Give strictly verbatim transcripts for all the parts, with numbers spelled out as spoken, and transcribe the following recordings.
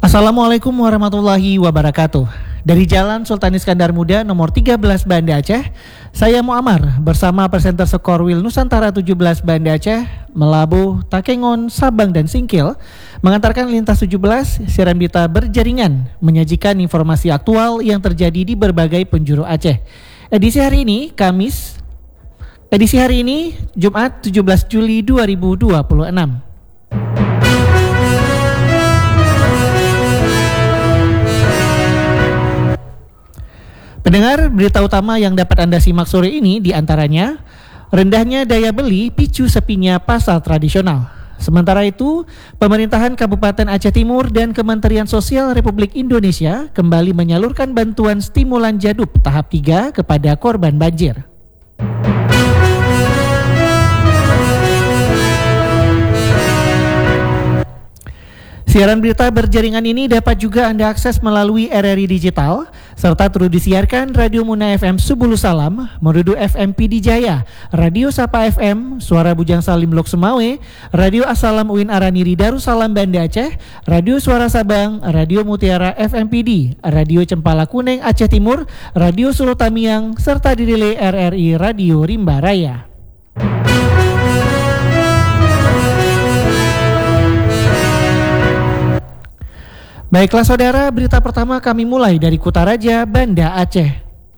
Assalamualaikum warahmatullahi wabarakatuh. Dari Jalan Sultan Iskandar Muda nomor tiga belas Banda Aceh, saya Muammar bersama presenter Sekorwil Nusantara tujuh belas Banda Aceh, Melabuh, Takengon, Sabang dan Singkil mengantarkan lintas tujuh belas siaran berita berjaringan menyajikan informasi aktual yang terjadi di berbagai penjuru Aceh. Edisi hari ini Kamis Edisi hari ini Jumat tujuh belas Juli dua ribu dua puluh enam. Pendengar, berita utama yang dapat Anda simak sore ini diantaranya rendahnya daya beli picu sepinya pasar tradisional. Sementara itu, pemerintahan Kabupaten Aceh Timur dan Kementerian Sosial Republik Indonesia kembali menyalurkan bantuan stimulan jadub tahap tiga kepada korban banjir. Siaran berita berjaringan ini dapat juga Anda akses melalui R R I Digital, serta turut disiarkan Radio Muna F M Subulu Salam, Merudu F M P D Jaya, Radio Sapa F M, Suara Bujang Salim Lok Sumawe, Radio Assalam Uin Araniri Darussalam Banda Aceh, Radio Suara Sabang, Radio Mutiara F M P D, Radio Cempala Kuneng Aceh Timur, Radio Solo Tamiang, serta didelay R R I Radio Rimba Raya. Baiklah saudara, berita pertama kami mulai dari Kutaraja, Banda Aceh.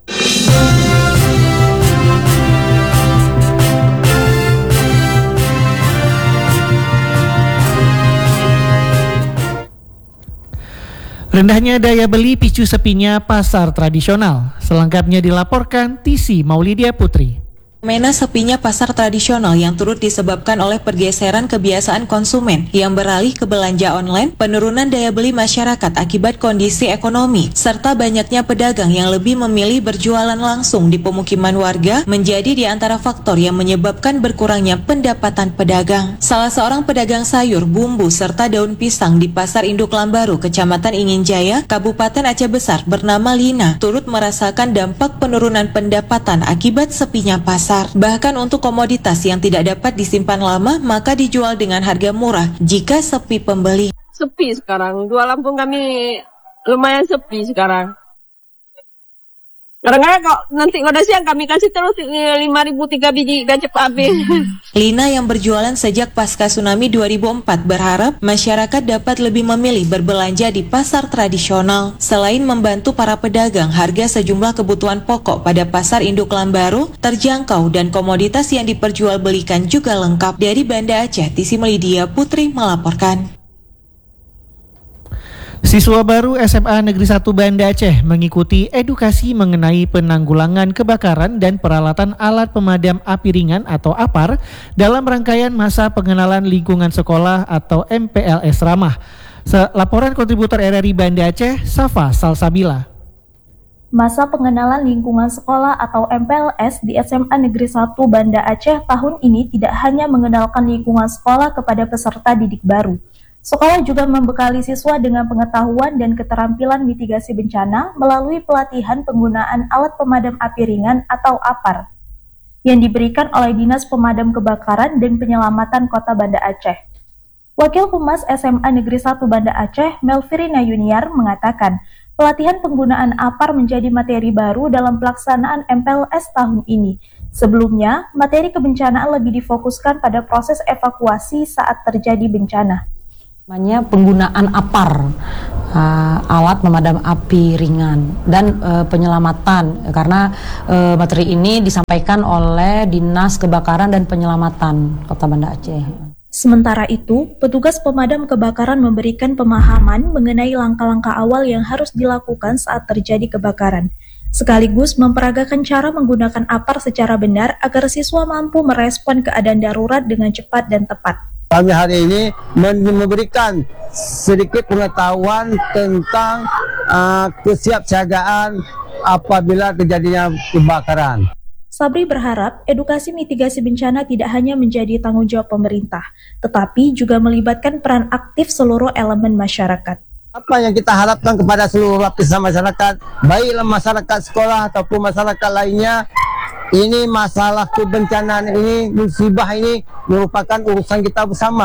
Rendahnya daya beli picu sepinya pasar tradisional. Selengkapnya dilaporkan Tisi Maulidia Putri. Fenomena sepinya pasar tradisional yang turut disebabkan oleh pergeseran kebiasaan konsumen yang beralih ke belanja online, penurunan daya beli masyarakat akibat kondisi ekonomi, serta banyaknya pedagang yang lebih memilih berjualan langsung di pemukiman warga menjadi di antara faktor yang menyebabkan berkurangnya pendapatan pedagang. Salah seorang pedagang sayur, bumbu, serta daun pisang di Pasar Induk Lambaru, Kecamatan Inginjaya, Kabupaten Aceh Besar bernama Lina, turut merasakan dampak penurunan pendapatan akibat sepinya pasar. Bahkan untuk komoditas yang tidak dapat disimpan lama, maka dijual dengan harga murah jika sepi pembeli. Sepi sekarang, jualan pun kami lumayan sepi sekarang. Kadang-kadang kok nanti pada siang kami kasih terus lima ribu tiga biji dan cepat habis. Lina yang berjualan sejak pasca tsunami dua ribu empat berharap masyarakat dapat lebih memilih berbelanja di pasar tradisional. Selain membantu para pedagang, harga sejumlah kebutuhan pokok pada Pasar Induk Lambaru terjangkau dan komoditas yang diperjualbelikan juga lengkap. Dari Banda Aceh, Tisi Melidia Putri melaporkan. Siswa baru S M A Negeri satu Banda Aceh mengikuti edukasi mengenai penanggulangan kebakaran dan peralatan alat pemadam api ringan atau A P A R dalam rangkaian masa pengenalan lingkungan sekolah atau M P L S Ramah. Laporan kontributor R R I Banda Aceh, Safa Salsabila. Masa pengenalan lingkungan sekolah atau M P L S di S M A Negeri satu Banda Aceh tahun ini tidak hanya mengenalkan lingkungan sekolah kepada peserta didik baru. Sekolah juga membekali siswa dengan pengetahuan dan keterampilan mitigasi bencana melalui pelatihan penggunaan alat pemadam api ringan atau A P A R yang diberikan oleh Dinas Pemadam Kebakaran dan Penyelamatan Kota Banda Aceh. Wakil Humas S M A Negeri satu Banda Aceh, Melvirina Yuniar, mengatakan pelatihan penggunaan A P A R menjadi materi baru dalam pelaksanaan M P L S tahun ini. Sebelumnya, materi kebencanaan lebih difokuskan pada proses evakuasi saat terjadi bencana. Namanya penggunaan A P A R, uh, alat pemadam api ringan dan uh, penyelamatan, karena uh, materi ini disampaikan oleh Dinas Kebakaran dan Penyelamatan Kota Banda Aceh. Sementara itu, petugas pemadam kebakaran memberikan pemahaman mengenai langkah-langkah awal yang harus dilakukan saat terjadi kebakaran, sekaligus memperagakan cara menggunakan A P A R secara benar agar siswa mampu merespon keadaan darurat dengan cepat dan tepat. Kami hari ini memberikan sedikit pengetahuan tentang uh, kesiapsiagaan apabila terjadinya kebakaran. Sabri berharap edukasi mitigasi bencana tidak hanya menjadi tanggung jawab pemerintah, tetapi juga melibatkan peran aktif seluruh elemen masyarakat. Apa yang kita harapkan kepada seluruh lapisan masyarakat, baiklah masyarakat sekolah ataupun masyarakat lainnya, ini masalah kebencanaan ini, musibah ini merupakan urusan kita bersama.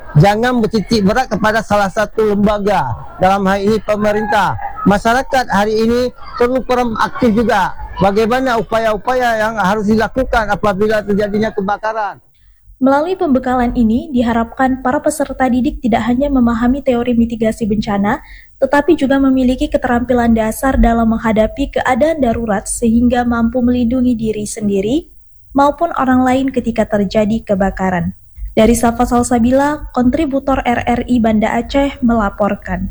jangan bertitik berat kepada salah satu lembaga, dalam hal ini pemerintah. Masyarakat hari ini perlu peran aktif juga. Bagaimana upaya-upaya yang harus dilakukan apabila terjadinya kebakaran. Melalui pembekalan ini, diharapkan para peserta didik tidak hanya memahami teori mitigasi bencana, tetapi juga memiliki keterampilan dasar dalam menghadapi keadaan darurat sehingga mampu melindungi diri sendiri maupun orang lain ketika terjadi kebakaran. Dari Safa Salsabila, kontributor R R I Banda Aceh melaporkan.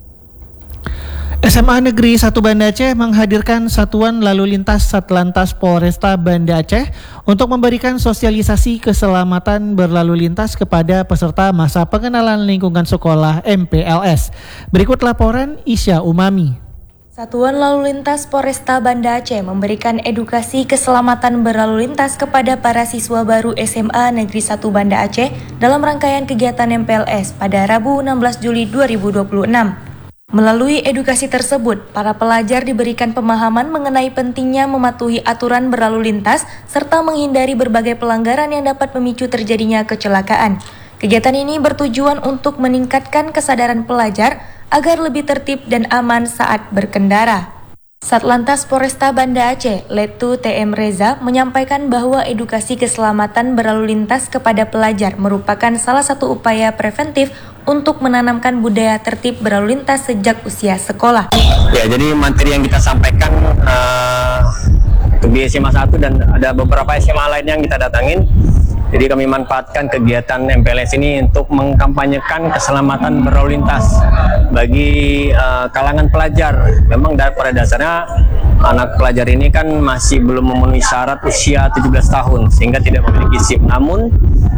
S M A Negeri satu Banda Aceh menghadirkan Satuan Lalu Lintas Satlantas Polresta Banda Aceh untuk memberikan sosialisasi keselamatan berlalu lintas kepada peserta masa pengenalan lingkungan sekolah M P L S. Berikut laporan Isya Umami. Satuan Lalu Lintas Polresta Banda Aceh memberikan edukasi keselamatan berlalu lintas kepada para siswa baru S M A Negeri satu Banda Aceh dalam rangkaian kegiatan M P L S pada Rabu enam belas Juli dua ribu dua puluh enam. Melalui edukasi tersebut, para pelajar diberikan pemahaman mengenai pentingnya mematuhi aturan berlalu lintas serta menghindari berbagai pelanggaran yang dapat memicu terjadinya kecelakaan. Kegiatan ini bertujuan untuk meningkatkan kesadaran pelajar agar lebih tertib dan aman saat berkendara. Satlantas Polresta Banda Aceh, Letu T M Reza, menyampaikan bahwa edukasi keselamatan berlalu lintas kepada pelajar merupakan salah satu upaya preventif untuk menanamkan budaya tertib berlalu lintas sejak usia sekolah. Ya, jadi materi yang kita sampaikan uh, untuk di S M A satu dan ada beberapa S M A lain yang kita datangin. Jadi kami manfaatkan kegiatan M P L S ini untuk mengkampanyekan keselamatan berlalu lintas bagi uh, kalangan pelajar. Memang pada dasarnya anak pelajar ini kan masih belum memenuhi syarat usia tujuh belas tahun sehingga tidak memiliki SIM. Namun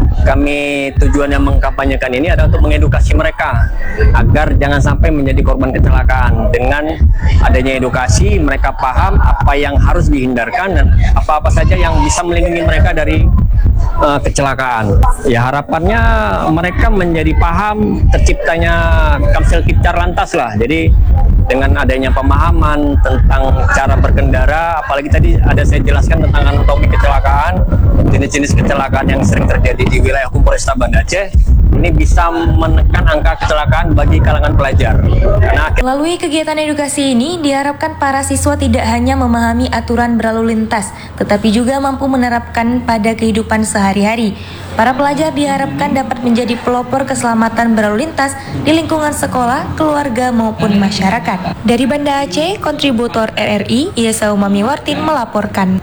kami tujuan yang mengkampanyekan ini adalah untuk mengedukasi mereka agar jangan sampai menjadi korban kecelakaan. Dengan adanya edukasi, mereka paham apa yang harus dihindarkan dan apa-apa saja yang bisa melindungi mereka dari uh, kecelakaan. Ya, harapannya mereka menjadi paham terciptanya Kamsil Kipcar Lantas lah. Jadi dengan adanya pemahaman tentang cara berkendara, apalagi tadi ada saya jelaskan tentang anatomi kecelakaan, jenis-jenis kecelakaan yang sering terjadi di wilayah hukum Polresta Banda Aceh, ini bisa menekan angka kecelakaan bagi kalangan pelajar. Karena melalui kegiatan edukasi ini diharapkan para siswa tidak hanya memahami aturan berlalu lintas, tetapi juga mampu menerapkan pada kehidupan sehari-hari. Para pelajar diharapkan dapat menjadi pelopor keselamatan berlalu lintas di lingkungan sekolah, keluarga maupun masyarakat. Dari Banda Aceh, kontributor R R I Isya Umami Wartin melaporkan.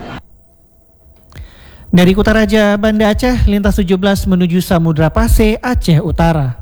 Dari Kutaraja, Banda Aceh, lintas tujuh belas menuju Samudra Pase, Aceh Utara.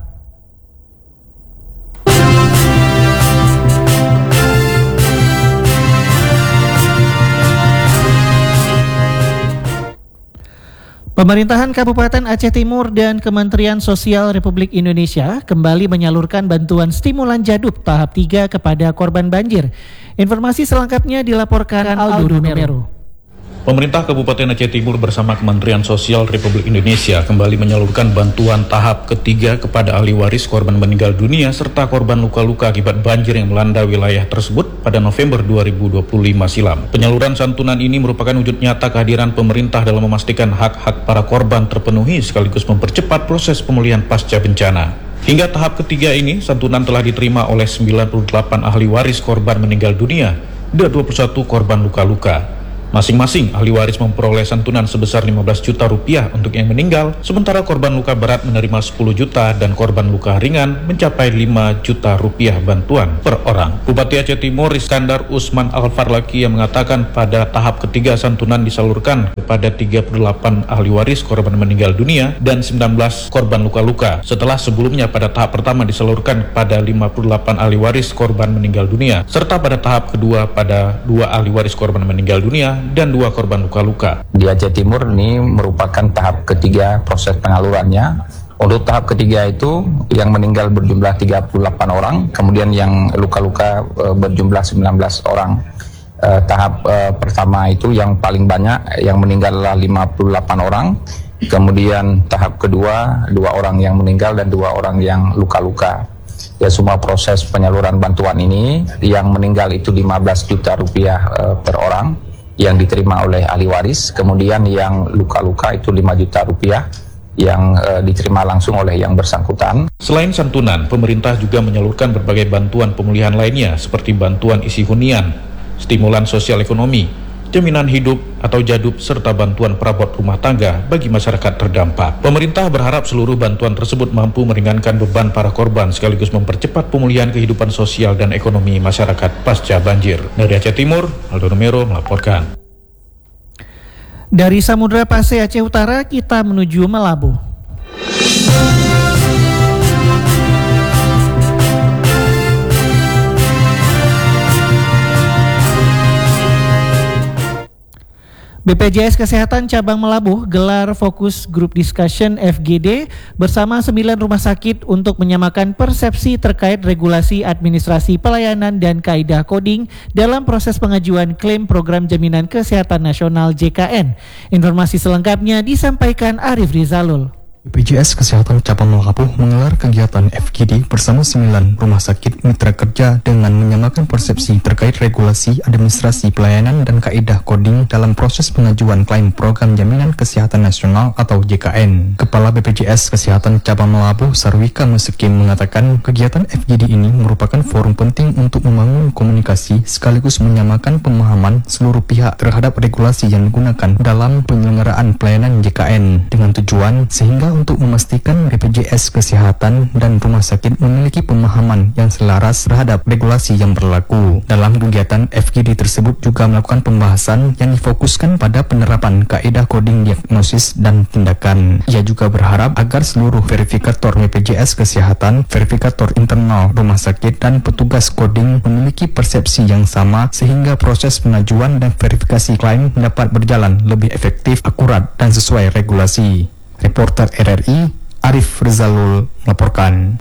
Pemerintahan Kabupaten Aceh Timur dan Kementerian Sosial Republik Indonesia kembali menyalurkan bantuan stimulan jaduk tahap tiga kepada korban banjir. Informasi selengkapnya dilaporkan Aldo Numero. Pemerintah Kabupaten Aceh Timur bersama Kementerian Sosial Republik Indonesia kembali menyalurkan bantuan tahap ketiga kepada ahli waris korban meninggal dunia serta korban luka-luka akibat banjir yang melanda wilayah tersebut pada November dua ribu dua puluh lima silam. Penyaluran santunan ini merupakan wujud nyata kehadiran pemerintah dalam memastikan hak-hak para korban terpenuhi sekaligus mempercepat proses pemulihan pasca bencana. Hingga tahap ketiga ini, santunan telah diterima oleh sembilan puluh delapan ahli waris korban meninggal dunia dan dua puluh satu korban luka-luka. Masing-masing ahli waris memperoleh santunan sebesar lima belas juta rupiah untuk yang meninggal, sementara korban luka berat menerima sepuluh juta dan korban luka ringan mencapai lima juta rupiah bantuan per orang. Bupati Aceh Timur Iskandar Usman Al-Farlaki yang mengatakan pada tahap ketiga santunan disalurkan kepada tiga puluh delapan ahli waris korban meninggal dunia dan sembilan belas korban luka-luka, setelah sebelumnya pada tahap pertama disalurkan kepada lima puluh delapan ahli waris korban meninggal dunia, serta pada tahap kedua pada dua ahli waris korban meninggal dunia dan dua korban luka-luka. Di Aceh Timur ini merupakan tahap ketiga proses penyalurannya. Untuk tahap ketiga itu yang meninggal berjumlah tiga puluh delapan orang, kemudian yang luka-luka e, berjumlah sembilan belas orang. E, tahap e, pertama itu yang paling banyak, yang meninggal adalah lima puluh delapan orang. Kemudian tahap kedua, dua orang yang meninggal dan dua orang yang luka-luka. Ya, semua proses penyaluran bantuan ini, yang meninggal itu lima belas juta rupiah e, per orang yang diterima oleh ahli waris, kemudian yang luka-luka itu lima juta rupiah, yang uh, diterima langsung oleh yang bersangkutan. Selain santunan, pemerintah juga menyalurkan berbagai bantuan pemulihan lainnya seperti bantuan isi hunian, stimulan sosial ekonomi, jaminan hidup atau jadub, serta bantuan perabot rumah tangga bagi masyarakat terdampak. Pemerintah berharap seluruh bantuan tersebut mampu meringankan beban para korban sekaligus mempercepat pemulihan kehidupan sosial dan ekonomi masyarakat pasca banjir. Dari Aceh Timur, Aldo Romero melaporkan. Dari Samudra Pasai Aceh Utara kita menuju Melabu. B P J S Kesehatan Cabang Melabuh gelar Fokus Group Discussion F G D bersama sembilan rumah sakit untuk menyamakan persepsi terkait regulasi administrasi pelayanan dan kaidah coding dalam proses pengajuan klaim Program Jaminan Kesehatan Nasional J K N. Informasi selengkapnya disampaikan Arif Rizalul. B P J S Kesehatan Cabang Melabuh menggelar kegiatan F G D bersama sembilan rumah sakit mitra kerja dengan menyamakan persepsi terkait regulasi administrasi pelayanan dan kaidah coding dalam proses pengajuan klaim Program Jaminan Kesehatan Nasional atau J K N. Kepala B P J S Kesehatan Cabang Melabuh Sarwika Mesekim mengatakan kegiatan F G D ini merupakan forum penting untuk membangun komunikasi sekaligus menyamakan pemahaman seluruh pihak terhadap regulasi yang digunakan dalam penyelenggaraan pelayanan J K N dengan tujuan sehingga untuk memastikan B P J S Kesehatan dan rumah sakit memiliki pemahaman yang selaras terhadap regulasi yang berlaku. Dalam kegiatan F G D tersebut juga melakukan pembahasan yang difokuskan pada penerapan kaidah coding diagnosis dan tindakan. Ia juga berharap agar seluruh verifikator B P J S Kesehatan, verifikator internal rumah sakit dan petugas coding memiliki persepsi yang sama sehingga proses pengajuan dan verifikasi klaim dapat berjalan lebih efektif, akurat dan sesuai regulasi. Reporter R R I Arif Rizalul melaporkan.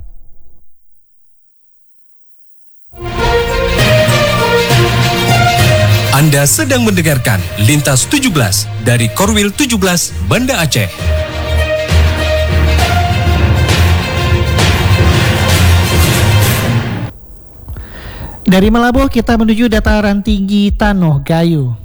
Anda sedang mendengarkan Lintas tujuh belas dari Korwil tujuh belas Banda Aceh. Dari Melabuh kita menuju dataran tinggi Tanoh Gayo.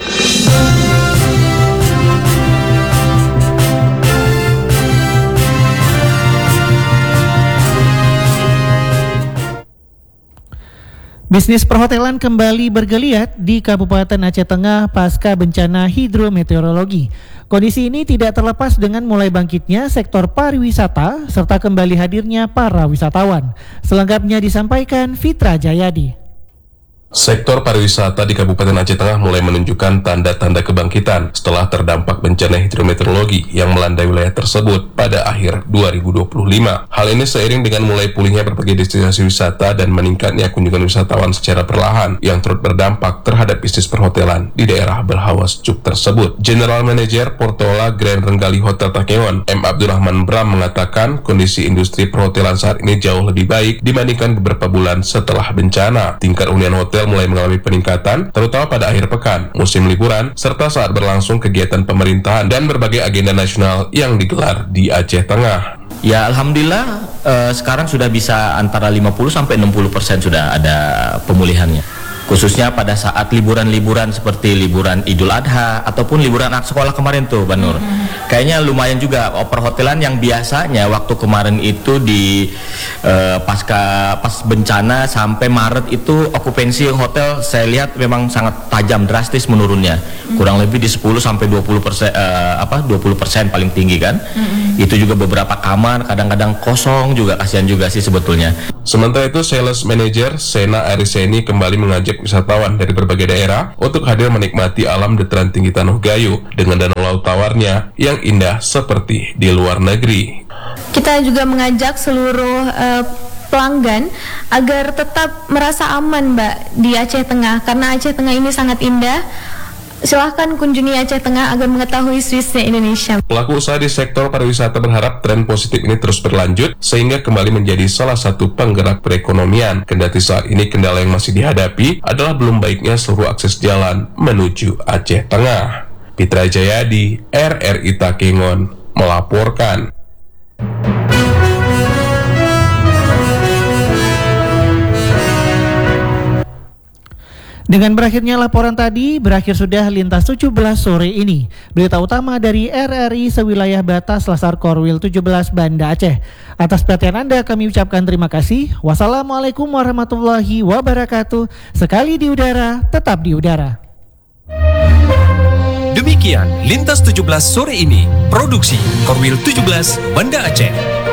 Bisnis perhotelan kembali bergeliat di Kabupaten Aceh Tengah pasca bencana hidrometeorologi. Kondisi ini tidak terlepas dengan mulai bangkitnya sektor pariwisata serta kembali hadirnya para wisatawan. Selengkapnya disampaikan Fitra Jayadi. Sektor pariwisata di Kabupaten Aceh Tengah mulai menunjukkan tanda-tanda kebangkitan setelah terdampak bencana hidrometeorologi yang melanda wilayah tersebut pada akhir dua ribu dua puluh lima. Hal ini seiring dengan mulai pulihnya berbagai destinasi wisata dan meningkatnya kunjungan wisatawan secara perlahan yang turut berdampak terhadap bisnis perhotelan di daerah berhawa sejuk tersebut. General Manager Portola Grand Renggali Hotel Takengon, M. Abdurrahman Bram mengatakan kondisi industri perhotelan saat ini jauh lebih baik dibandingkan beberapa bulan setelah bencana. Tingkat hunian hotel mulai mengalami peningkatan, terutama pada akhir pekan, musim liburan, serta saat berlangsung kegiatan pemerintahan dan berbagai agenda nasional yang digelar di Aceh Tengah. Ya alhamdulillah eh, sekarang sudah bisa antara lima puluh sampai enam puluh persen sudah ada pemulihannya. Khususnya pada saat liburan-liburan seperti liburan Idul Adha ataupun liburan anak sekolah kemarin tuh, Banur. Mm-hmm. Kayaknya lumayan juga. Oh, perhotelan yang biasanya waktu kemarin itu di uh, pasca pas bencana sampai Maret itu okupansi hotel saya lihat memang sangat tajam, drastis menurunnya. Mm-hmm. Kurang lebih di sepuluh sampai dua puluh persen uh, apa dua puluh persen paling tinggi kan. Mm-hmm. Itu juga beberapa kamar kadang-kadang kosong juga, kasihan juga sih sebetulnya. Sementara itu, Sales Manager Sena Ariseni kembali mengajak wisatawan dari berbagai daerah untuk hadir menikmati alam dataran tinggi Tanoh Gayo dengan danau laut tawarnya yang indah seperti di luar negeri. Kita juga mengajak seluruh uh, pelanggan agar tetap merasa aman, Mbak, di Aceh Tengah karena Aceh Tengah ini sangat indah. Silahkan kunjungi Aceh Tengah agar mengetahui Swissnya Indonesia. Pelaku usaha di sektor pariwisata berharap tren positif ini terus berlanjut sehingga kembali menjadi salah satu penggerak perekonomian. Kendati saat ini kendala yang masih dihadapi adalah belum baiknya seluruh akses jalan menuju Aceh Tengah. Fitra Jayadi, R R I Takengon, melaporkan. Dengan berakhirnya laporan tadi, berakhir sudah Lintas tujuh belas sore ini. Berita utama dari R R I sewilayah batas Lasar Korwil tujuh belas Banda Aceh. Atas perhatian Anda kami ucapkan terima kasih. Wassalamualaikum warahmatullahi wabarakatuh. Sekali di udara, tetap di udara. Demikian Lintas tujuh belas sore ini, produksi Korwil tujuh belas Banda Aceh.